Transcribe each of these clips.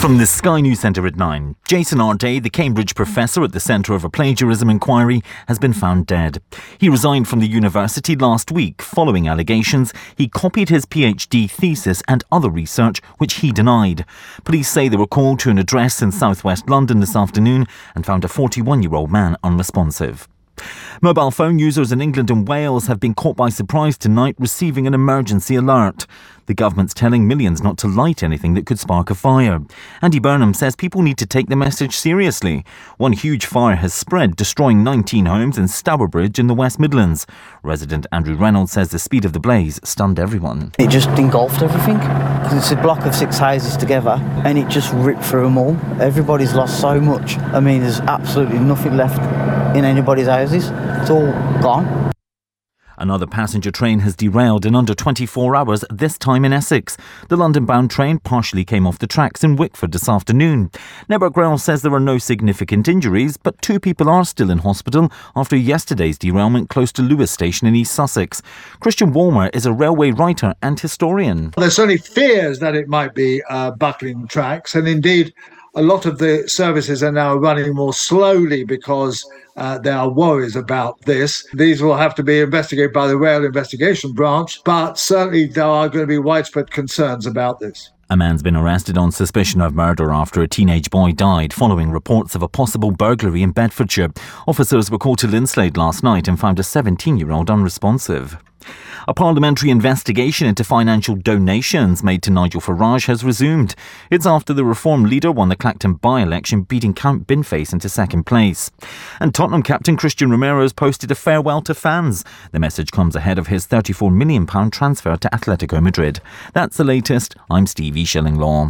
From the Sky News Centre at 9, Jason Arday, the Cambridge professor at the centre of a plagiarism inquiry, has been found dead. He resigned from the university last week following allegations he copied his PhD thesis and other research, which he denied. Police say they were called to an address in southwest London this afternoon and found a 41-year-old man unresponsive. Mobile phone users in England and Wales have been caught by surprise tonight receiving an emergency alert. The government's telling millions not to light anything that could spark a fire. Andy Burnham says people need to take the message seriously. One huge fire has spread, destroying 19 homes in Stourbridge in the West Midlands. Resident Andrew Reynolds says the speed of the blaze stunned everyone. It just engulfed everything. It's a block of 6 houses together and it just ripped through them all. Everybody's lost so much. I mean, there's absolutely nothing left in anybody's houses. It's all gone. Another passenger train has derailed in under 24 hours, this time in Essex. The London-bound train partially came off the tracks in Wickford this afternoon. Network Rail says there are no significant injuries, but 2 people are still in hospital after yesterday's derailment close to Lewes Station in East Sussex. Christian Walmer is a railway writer and historian. There's certainly fears that it might be buckling tracks, and indeed a lot of the services are now running more slowly because there are worries about this. These will have to be investigated by the Rail Investigation Branch, but certainly there are going to be widespread concerns about this. A man's been arrested on suspicion of murder after a teenage boy died following reports of a possible burglary in Bedfordshire. Officers were called to Linslade last night and found a 17-year-old unresponsive. A parliamentary investigation into financial donations made to Nigel Farage has resumed. It's after the Reform leader won the Clacton by-election, beating Count Binface into second place. And Tottenham captain Christian Romero has posted a farewell to fans. The message comes ahead of his £34 million transfer to Atletico Madrid. That's the latest. I'm Stevie Shillinglaw.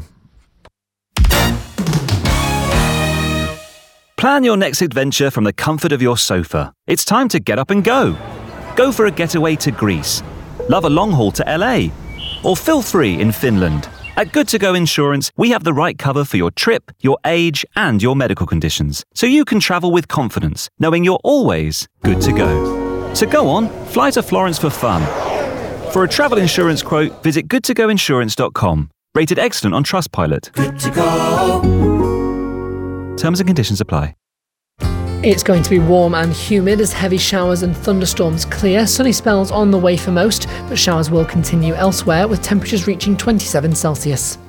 Plan your next adventure from the comfort of your sofa. It's time to get up and go. Go for a getaway to Greece, love a long haul to LA, or feel free in Finland. At Good To Go Insurance, we have the right cover for your trip, your age, and your medical conditions, so you can travel with confidence, knowing you're always good to go. So go on, fly to Florence for fun. For a travel insurance quote, visit goodtogoinsurance.com. Rated excellent on Trustpilot. Good to go. Terms and conditions apply. It's going to be warm and humid as heavy showers and thunderstorms clear. Sunny spells on the way for most, but showers will continue elsewhere with temperatures reaching 27 Celsius.